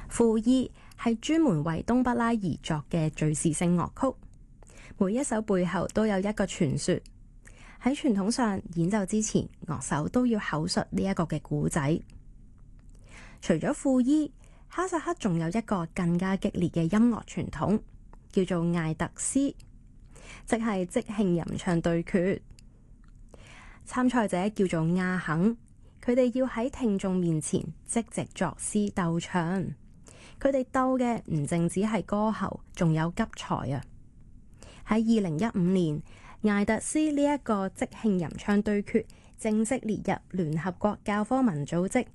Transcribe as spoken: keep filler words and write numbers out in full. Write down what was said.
庫伊係專門為冬不拉而作嘅敘事性樂曲，每一首背後都有一個傳說。喺傳統上，演奏之前，樂手都要口述呢一個嘅故仔。除咗庫伊，哈薩克仲有一個更加激烈嘅音樂傳統，叫做艾特斯，即係即興吟唱對決。參賽者叫做阿肯，佢哋要喺聽眾面前即席作詩鬥唱。佢哋鬥嘅唔淨止係歌喉，仲有急才啊！喺二零一五年，艾特斯呢一個即興吟唱對決正式列入聯合國教科文組織